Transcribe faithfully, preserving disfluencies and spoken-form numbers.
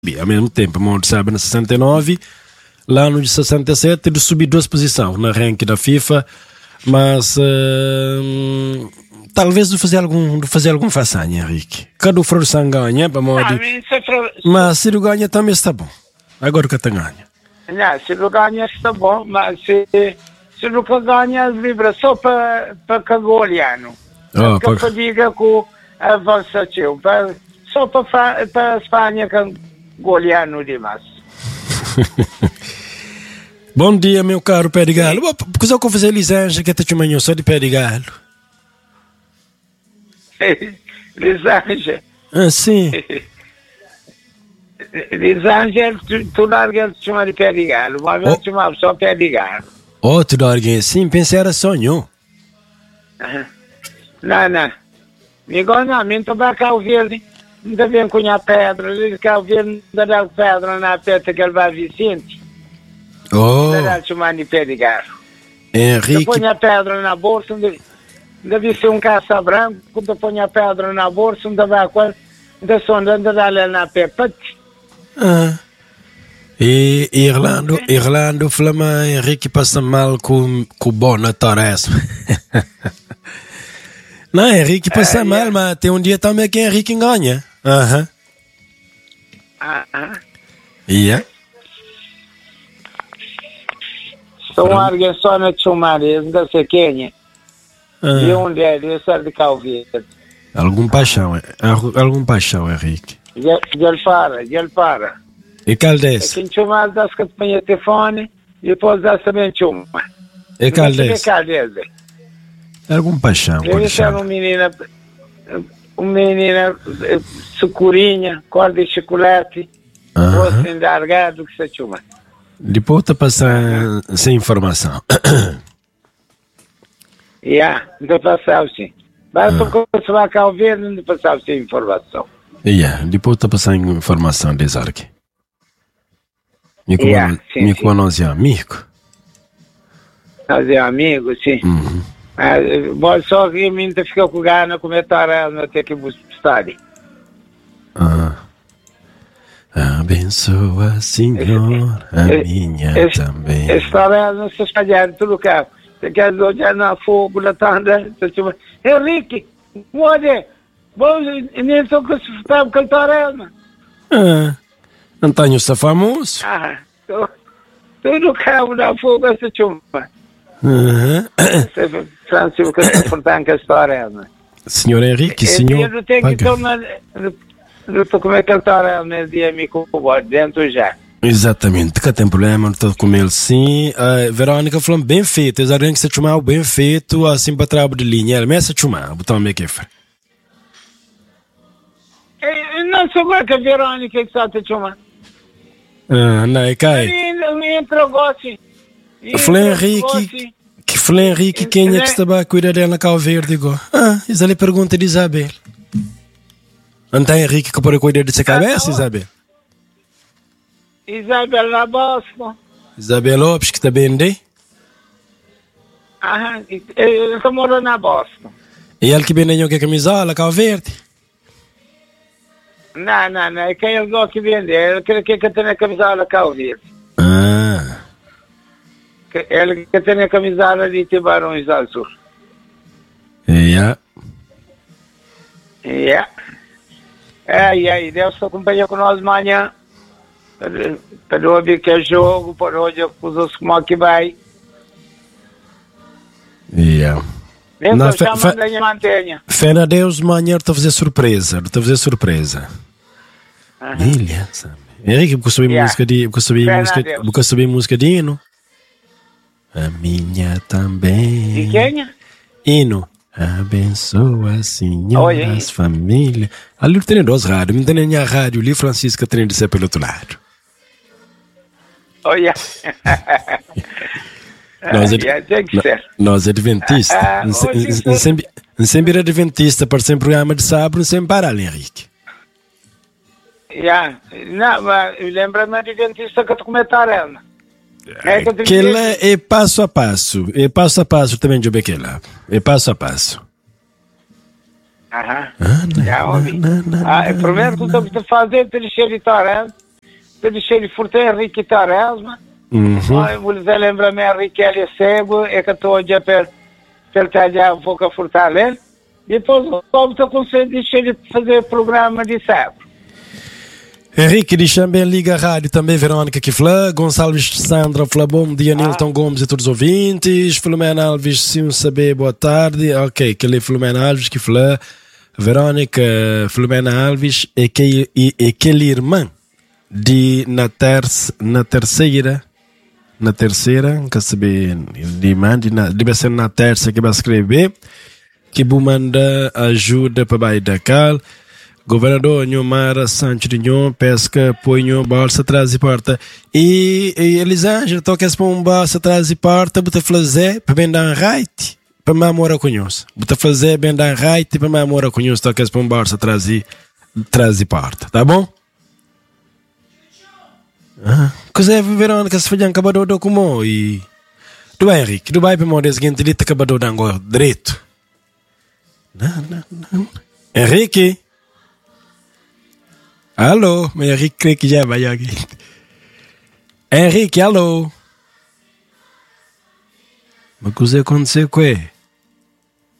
ao mesmo tempo, a Monte sabe na sessenta e nove, lá no de sessenta e sete ele subiu duas posições na ranking da FIFA, mas uh, talvez de fazer algum de fazer algum façanha, Henrique. Cada o Froção ganha, para modo, mas se ele ganha também está bom. Agora que está ganha. Não, se ele ganha está bom, mas se se nunca ganha vibra só para para cagoliano. Oh, para para diga que avança teu, para só para para Espanha que goliano demais. Bom dia, meu caro pé de galo. Porque eu vou fazer lisanja que te manhã só de pé de galo. Lisanja? Ah, sim. Lisanja, tu, tu larga de chamar de pé de galo, mas eu chamava só pé de galo. Oh, tu larga assim? Pensei era sonho. Não, não. Igual não, me estou cá o verde. Ainda bem com a pedra, ele quer ver ainda dá pedra na peta que ele vai Vicente. Oh. Ainda dá chamar de pé de galo. Henrique. Põe a pedra na bolsa, ainda deve ser um caça branco, quando põe a pedra na bolsa, ainda vai com ainda sonda, ainda dá lá na peta. Ah. E Irlando, Irlando, Flama, Henrique passa mal com com Bona Torres. Não, Henrique passa uh, mal, yeah. Mas tem um dia também que Henrique ganha. Aham. Aham. Yeah. São alguém só na Chumares, da Sequenha. E um deles é de Calvita. Algum paixão, algum paixão, Henrique. Ele para, ele para. E Caldes? Aqui em Chumares dá-se que põe o telefone e depois dá-se também Chuma. E Caldes? E Caldes? Algum paixão. Ele é uma menina, uma menina sucurinha, cor de chocolate, rosto endargado, que se chama. Depois está passando sem informação. Já, não passava sim. Basta que você vai cá ouvir, não passava sem informação. Já, depois está passando informação desse arque. Me conhece amigo? Nós é amigo, sim. Uhum. Mas só que a menina fica com gana de comentar ela até que buscar. Ah. Abençoa, Senhor, a minha esse, também. Essa história não se espalhar em todo lugar. Você quer olhar na fogo, na tanda, você chama, Henrique, olha, vamos, nem estou com esse estava cantar ela. Ah, Antônio está famoso. Ah, estou no cabo na fogo, você chama. Uhum. Francisco, que é importante a história, né? Senhor Henrique, senhor. Eu não tenho que tomar. Não estou como é que ele está no dia me culpa dentro já. Exatamente, que tem problema, não estou com ele sim. Uh, Verônica falou bem feito, eles alguém que se chamar bem feito, assim para trabo de linha. Ela me se chamar, botar um que foi. Não sou igual que a Verônica que está te chamar. Ah, não, é cai. Me entregou assim. Falei Henrique, que falei Henrique, quem é que estava a cuidar dela na Cabo Verde? Digo, ah, isso ali pergunta de Isabel. Não tem Henrique que pode cuidar dessa cabeça, Isabel? Isabel na Boston. Isabel Lopes, que está bem daí? Aham, ele está morando na Boston. E ele que vem daí que é camisola, Cabo Verde? Não, não, não, é quem ele gosta que vende, ele quer que tem a camisola Cabo Verde. Ah. Ele que tem a camisola de Tubarões Azul. Yeah. Yeah. É, e aí, Deus te acompanha com nós amanhã. Para, para ouvir que é jogo, para hoje os como é que vai. Yeah. Então, chama da minha mantenha. Fé na Deus, amanhã estou a fazer surpresa. Estou a fazer surpresa. Milha, sabe? Henrique, porque eu subi yeah. música de. Porque eu subi música, porque eu subi música de hino. A minha também. De quem? Hino. Abençoa, Senhor, Oi, as famílias. Ali eu tenho duas rádios. Não tem nem a rádio ali, Francisca tem de ser pelo outro lado. Olha. Nós, ad... nós adventistas. Não sempre adventista para ser um programa de sábado, não sempre para ali, Henrique. Yeah. Não, mas lembra-me de adventista que tu comentaram ela. É que lá é passo a passo. É passo a passo também de que lá. É passo a passo. Aham. Já ouvi. Ah, primeiro tu tens de fazer, tens de editar, per il furto Enrique Taresma. Uhum. Vuol lembrar me Enrique ele cego e que tô já per per tagliare un pouco a furtare. Depois vamos a conseguir fazer programa de sábado. Henrique diz também liga a rádio, também Verônica que fala, Gonçalves Sandra fala bom dia, Nilton ah. Gomes e todos os ouvintes, Filomena Alves, sim saber, boa tarde, ok, que ele é Filomena Alves que fala, Verônica, Filomena Alves é que é aquele irmã de na, ter, na terceira, na terceira, quer saber, de irmã, de na, deve ser na terça que vai escrever, que vou mandar ajuda para baixo da cal. Governador Nhomara Santos de Nhom pesca põe bolsa atrás e porta e, e Elisângela toca esse pão bolsa atrás e porta bota fazer para bem dar right para me amor a conhecer bota fazer bem dar right para me amor a conhecer toca esse pão bolsa atrás e atrás e porta, tá bom? Ah, coisa é Verônica se fazia acabado do como e tu vai Henrique tu vai para o seguinte ele acabado dando direito não não não Henrique. Alô, mas Henrique crê que já vai aqui. Henrique, alô. Mas o que aconteceu com ele?